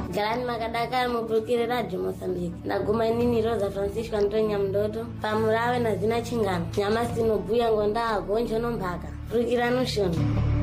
Garani makadakara mupurukire Radio Mozambique. Ndaguma inini Rosa Francisco Antonia Mdoto pamurawe na zina chingano nyama sinobhuya ngonda agonjo nomphaka purukira noshoni.